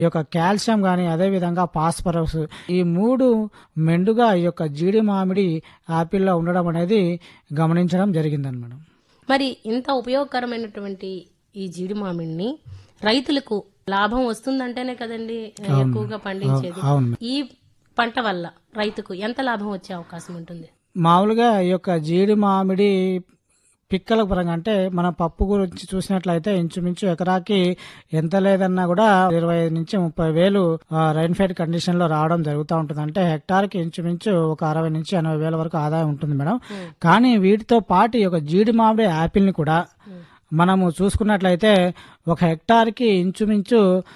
ఈ యొక్క కాల్షియం గాని, అదే విధంగా ఫాస్ఫరస్, ఈ 3 మెండుగా ఈ యొక్క జీడి మామిడి యాపిల్‌లో ఉండడం అనేది గమనించడం జరిగిందన్నమాట. మరి ఇంత ఉపయోగకరమైనటువంటి ఈ జీడి మామిడిని రైతులకు లాభం వస్తుందంటేనే కదండి ఎక్కువగా పండించేది. అవును. ఈ పంట వల్ల రైతుకు ఎంత లాభం వచ్చే అవకాశం ఉంటుంది? మామూలుగా ఈ యొక్క జీడి మామిడి పిక్కల పరంగా అంటే మన పప్పు గురించి చూసినట్లయితే ఇంచుమించు ఎకరాకి ఎంత లేదన్నా కూడా 25 నుంచి 30 వేలు రైన్ ఫెడ్ కండిషన్ లో రావడం జరుగుతూ ఉంటుంది. అంటే హెక్టార్కి ఇంచుమించు ఒక 60 నుంచి 80 వేల వరకు ఆదాయం ఉంటుంది మేడం. కానీ వీటితో పాటు ఈ యొక్క జీడి మామిడి యాపిల్ ని కూడా మనము చూసుకున్నట్లయితే ఒక హెక్టార్కి ఇంచుమించు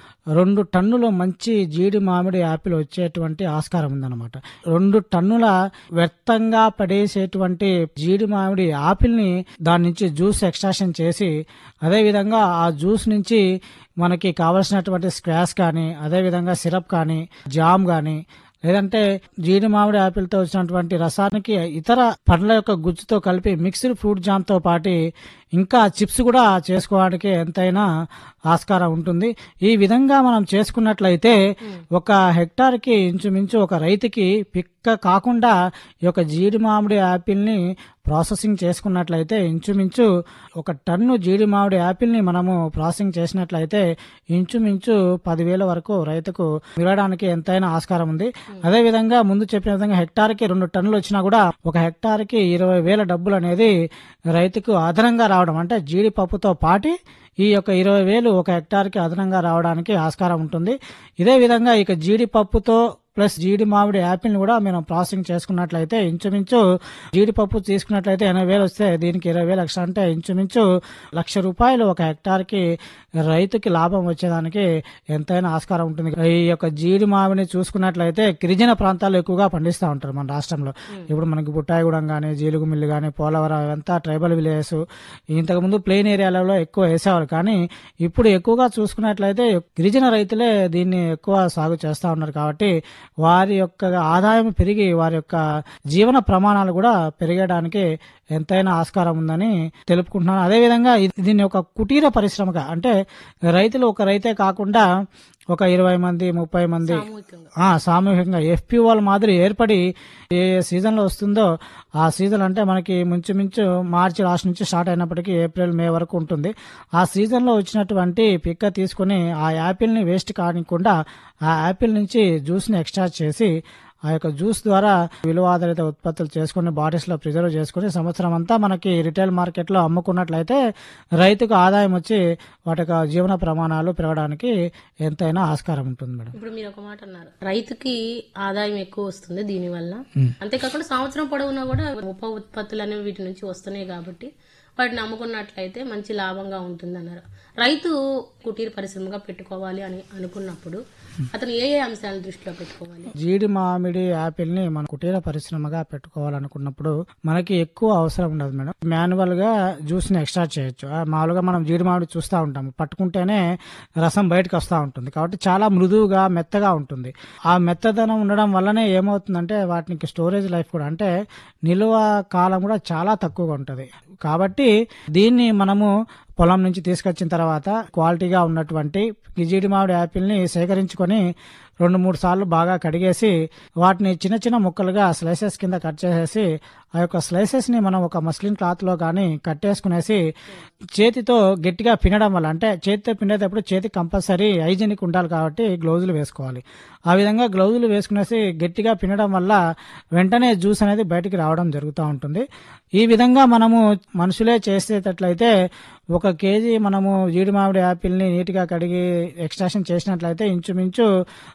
2 టన్నుల మంచి జీడి మామిడి యాపిల్ వచ్చేటువంటి ఆస్కారం ఉందన్నమాట. 2 టన్నుల వ్యర్థంగా పడేసేటువంటి జీడి మామిడి యాపిల్ ని దాని నుంచి జ్యూస్ ఎక్స్ట్రాక్షన్ చేసి, అదేవిధంగా ఆ జ్యూస్ నుంచి మనకి కావలసినటువంటి స్క్వాష్ కానీ, అదేవిధంగా సిరప్ కానీ, జామ్ కానీ, లేదంటే జీడి మామిడి యాపిల్తో వచ్చినటువంటి రసానికి ఇతర పండ్ల యొక్క గుజ్జుతో కలిపి మిక్స్డ్ ఫ్రూట్ జామ్ తో పాటు ఇంకా చిప్స్ కూడా చేసుకోవడానికి ఎంతైనా ఆస్కారం ఉంటుంది. ఈ విధంగా మనం చేసుకున్నట్లయితే ఒక హెక్టార్కి ఇంచుమించు ఒక రైతుకి పిక్క కాకుండా ఈ యొక్క జీడి మామిడి యాపిల్ ని ప్రాసెసింగ్ చేసుకున్నట్లయితే ఇంచుమించు 1 టన్ను జీడి మామిడి యాపిల్ ని మనము ప్రాసెసింగ్ చేసినట్లయితే ఇంచుమించు 10,000 వరకు రైతుకు మిగలడానికి ఎంతైనా ఆస్కారం ఉంది. అదేవిధంగా ముందు చెప్పిన విధంగా హెక్టార్కి 2 టన్నులు వచ్చినా కూడా ఒక హెక్టార్కి 20,000 డబ్బులు అనేది రైతుకు అదనంగా రావడం, అంటే జీడిపప్పుతో పాటి ఈ యొక్క 20,000 ఒక హెక్టార్కి అదనంగా రావడానికి ఆస్కారం ఉంటుంది. ఇదే విధంగా ఇక జీడిపప్పుతో ప్లస్ జీడి మామిడి యాపిల్ ని కూడా మనం ప్రాసెసింగ్ చేసుకున్నట్లయితే ఇంచుమించు జీడిపప్పు తీసుకున్నట్లయితే 80,000 వస్తే దీనికి 20,000 ఎక్స్ట్రా, అంటే ఇంచుమించు ₹1,00,000 ఒక హెక్టార్కి రైతుకి లాభం వచ్చేదానికి ఎంతైనా ఆస్కారం ఉంటుంది. ఈ యొక్క జీడి మామిడిని చూసుకున్నట్లయితే గిరిజన ప్రాంతాల్లో ఎక్కువగా పండిస్తూ ఉంటారు మన రాష్ట్రంలో. ఇప్పుడు మనకి బుట్టాయిగూడెం కానీ, జీలుగుమిల్లి కానీ, పోలవరం ఇవంతా ట్రైబల్ విలేజెస్. ఇంతకుముందు ప్లెయిన్ ఏరియాలలో ఎక్కువ వేసేవారు, కానీ ఇప్పుడు ఎక్కువగా చూసుకున్నట్లయితే గిరిజన రైతులే దీన్ని ఎక్కువ సాగు చేస్తూ ఉన్నారు. కాబట్టి వారి యొక్క ఆదాయం పెరిగి వారి యొక్క జీవన ప్రమాణాలు కూడా పెరగడానికి ఎంతైనా ఆస్కారం ఉందని తెలుపుకుంటున్నాను. అదేవిధంగా దీన్ని ఒక కుటీర పరిశ్రమగా, అంటే రైతులు ఒక రైతే కాకుండా ఒక 20 మంది 30 మంది సామూహికంగా FPOల మాదిరి ఏర్పడి ఏ సీజన్లో వస్తుందో ఆ సీజన్, అంటే మనకి మించుమించు మార్చి లాస్ట్ నుంచి స్టార్ట్ అయినప్పటికీ ఏప్రిల్ మే వరకు ఉంటుంది. ఆ సీజన్లో వచ్చినటువంటి పిక్క తీసుకుని ఆ యాపిల్ని వేస్ట్ కానికుండా ఆ యాపిల్ నుంచి జ్యూస్ని ఎక్స్ట్రాక్ట్ చేసి ఆ యొక్క జ్యూస్ ద్వారా విలువ ఆధారిత ఉత్పత్తులు చేసుకుని బాటిల్స్ లో ప్రిజర్వ్ చేసుకుని సంవత్సరం అంతా మనకి రిటైల్ మార్కెట్ లో అమ్ముకున్నట్లయితే రైతుకు ఆదాయం వచ్చి వాటి యొక్క జీవన ప్రమాణాలు పెరగడానికి ఎంతైనా ఆస్కారం ఉంటుంది మేడం. ఇప్పుడు మీరు ఒక మాట అన్నారు, రైతుకి ఆదాయం ఎక్కువ వస్తుంది దీనివల్ల. అంతేకాకుండా సంవత్సరం పొడవునా కూడా ఉప ఉత్పత్తులు అనేవి వీటి నుంచి వస్తున్నాయి కాబట్టి వాటిని అమ్ముకున్నట్లయితే మంచి లాభంగా ఉంటుంది అన్నారు. రైతు కుటీర పరిశ్రమగా పెట్టుకోవాలి అని అనుకున్నప్పుడు అతను ఏ అంశాలను దృష్టిలో పెట్టుకోవాలి? జీడి మామిడి యాపిల్ ని మన కుటీర పరిశ్రమగా పెట్టుకోవాలనుకున్నప్పుడు మనకి ఎక్కువ అవసరం ఉండదు మేడం. మాన్యువల్ గా జ్యూస్ ని ఎక్స్ట్రాక్ట్ చేయొచ్చు. మామూలుగా మనం జీడి మామిడి చూస్తూ ఉంటాం, పట్టుకుంటేనే రసం బయటకు వస్తూ ఉంటుంది కాబట్టి చాలా మృదువుగా మెత్తగా ఉంటుంది. ఆ మెత్తదనం ఉండడం వల్లనే ఏమవుతుందంటే వాటికి స్టోరేజ్ లైఫ్ కూడా, అంటే నిల్వ కాలం కూడా చాలా తక్కువగా ఉంటుంది. కాబట్టి దీన్ని మనము పొలం నుంచి తీసుకొచ్చిన తర్వాత క్వాలిటీగా ఉన్నటువంటి జీడి మామిడి యాపిల్ ని సేకరించుకొని 2-3 సార్లు బాగా కడిగేసి వాటిని చిన్న చిన్న ముక్కలుగా స్లైసెస్ కింద కట్ చేసేసి ఆ యొక్క స్లైసెస్ ని మనం ఒక మస్లిన్ క్లాత్ లో కానీ కట్టేసుకునేసి చేతితో గట్టిగా పిండడం వల్ల, అంటే చేతితో పిండేటప్పుడు చేతి కంపల్సరీ హైజీనిక్ ఉండాలి కాబట్టి గ్లౌజులు వేసుకోవాలి. ఆ విధంగా గ్లౌజులు వేసుకునేసి గట్టిగా పిండడం వల్ల వెంటనే జ్యూస్ అనేది బయటికి రావడం జరుగుతూ ఉంటుంది. ఈ విధంగా మనము మనుషులే చేసేటట్లయితే 1 కేజీ మనము జీడి మామిడి యాపిల్ ని నీట్ గా కడిగి ఎక్స్ట్రాక్షన్ చేసినట్లయితే ఇంచుమించు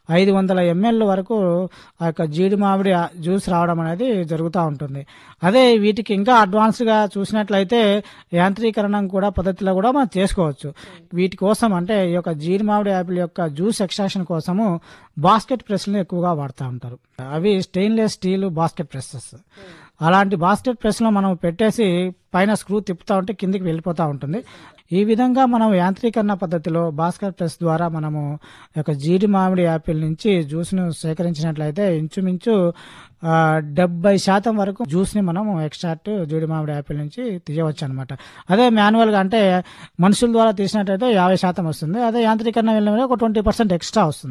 500 ml వరకు ఆ యొక్క జీడి మామిడి జ్యూస్ రావడం అనేది జరుగుతూ ఉంటుంది. అదే వీటికి ఇంకా అడ్వాన్స్ గా చూసినట్లయితే యాంత్రీకరణం కూడా పద్ధతిలో కూడా మనం చేసుకోవచ్చు. వీటి కోసం, అంటే ఈ యొక్క జీడి మామిడి యాపిల్ యొక్క జ్యూస్ ఎక్స్ట్రాక్షన్ కోసము బాస్కెట్ ప్రెస్లను ఎక్కువగా వాడుతూ ఉంటారు. అవి స్టెయిన్లెస్ స్టీల్ బాస్కెట్ ప్రెసెస్. అలాంటి బాస్కెట్ ప్రెస్ లో మనం పెట్టేసి పైన స్క్రూ తిప్పుతా ఉంటే కిందికి వెళ్ళిపోతూ ఉంటుంది. ఈ విధంగా మనం యాంత్రీకరణ పద్ధతిలో భాస్కర్ ప్రెస్ ద్వారా మనము యొక్క జీడి మామిడి యాపిల్ నుంచి జ్యూస్ను సేకరించినట్లయితే ఇంచుమించు 70% వరకు జ్యూస్ని మనం ఎక్స్ట్రాక్ట్ జీడి మామిడి యాపిల్ నుంచి తీయవచ్చు అనమాట. అదే మాన్యువల్గా అంటే మనుషుల ద్వారా తీసినట్లయితే 50% వస్తుంది. అదే యాంత్రీకరణ వెళ్ళిన ఒక 20% ఎక్స్ట్రా వస్తుంది.